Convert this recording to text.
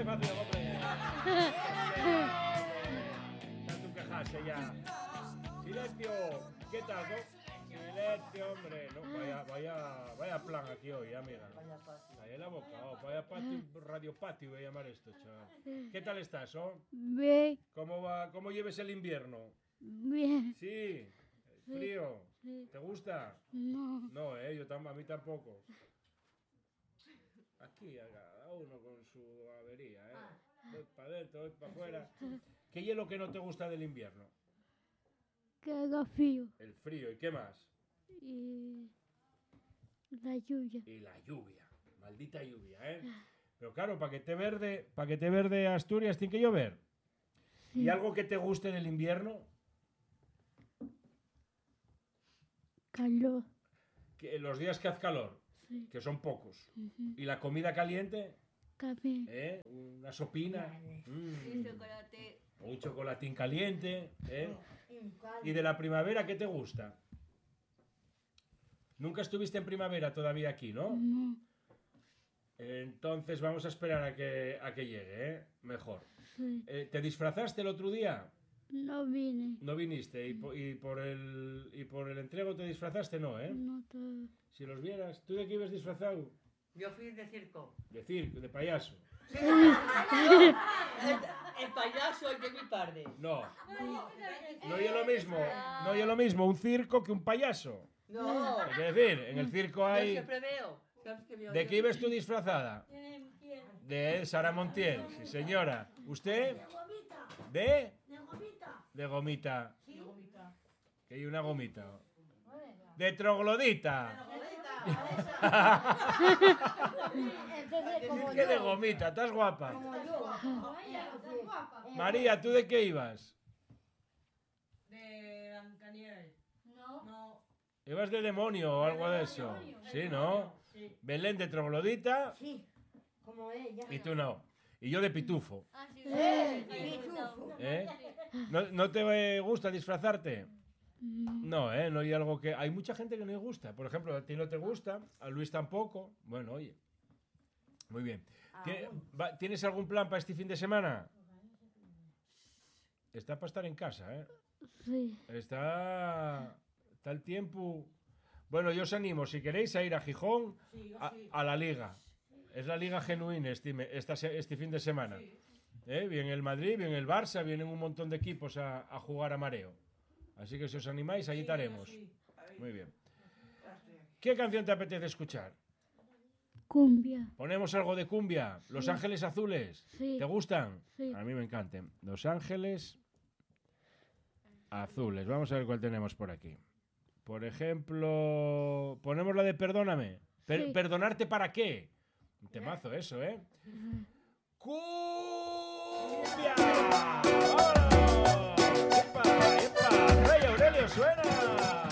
muy fácil, hombre. Tanto quejarse ya. Silencio. ¿Qué tal, no? Silencio, hombre. No, vaya plan aquí hoy, amiga. Vaya la boca, vaya patio, radio patio voy a llamar esto, chaval. ¿Qué tal estás, Bien, ¿Cómo va? ¿Cómo lleves el invierno? bien. Sí. ¿Frío? Sí. ¿Te gusta? No, No, yo a mí tampoco. Aquí, cada uno con su avería, Voy para adentro, voy para afuera. ¿Qué es lo que no te gusta del invierno? que haga frío. El frío, ¿y qué más? Y la lluvia. Y la lluvia, maldita lluvia, Pero claro, para que te verde Asturias tiene que llover. Sí. ¿Y algo que te guste del invierno? Calor. Que los días que hace calor, Sí. que son pocos. Ujú. ¿Y la comida caliente? También. Una sopina. Chocolate. Un chocolatín caliente, ¿Y de la primavera qué te gusta? Nunca estuviste en primavera todavía aquí, ¿no? No, Entonces vamos a esperar a que llegue, Mejor. sí. ¿Te disfrazaste el otro día? No vine. No viniste. ¿Y por el entrego te disfrazaste? No, No todo. Si los vieras. ¿Tú de qué ibas disfrazado? Yo fui de circo. De circo, de payaso. El payaso es de mi padre. No. No es lo mismo. No es lo mismo un circo que un payaso. No. Es decir, en el circo Yo hay... siempre veo. ¿Sabes que veo ¿De yo? qué ibas tú disfrazada? De Sara Montiel, sí señora. ¿Usted? ¿De? De gomita. Que hay una gomita. De troglodita. ¿Qué de gomita? ¿Estás guapa? María, ¿tú de qué ibas? De Blancanieves. No. ¿Ibas de demonio o algo de eso? Sí, ¿no? Sí. Belén de troglodita Sí, como ella. y tú no. Y yo de pitufo. Pitufo. ¿No te gusta disfrazarte? No. No, no hay algo que... Hay mucha gente que no le gusta. Por ejemplo, a ti no te gusta, a Luis tampoco. Bueno, oye. Muy bien. ¿Tienes algún plan para este fin de semana? Está para estar en casa, Sí. Está el tiempo... Bueno, yo os animo, si queréis, a ir a Gijón a la Liga. Es la Liga Genuina este fin de semana. Viene el Madrid, viene el Barça, vienen un montón de equipos a jugar a mareo. Así que si os animáis, allí estaremos. Muy bien. ¿Qué canción te apetece escuchar? Cumbia. ¿Ponemos algo de cumbia? ¿Los Ángeles Azules? Sí. ¿Te gustan? Sí. A mí me encantan. Los Ángeles Azules. Vamos a ver cuál tenemos por aquí. Por ejemplo, ponemos la de Perdóname. Sí. ¿Perdonarte para qué? Un temazo eso, ¡Cumbia! ¡Vámonos! ¡Epa, epa! ¡Rey Aurelio suena!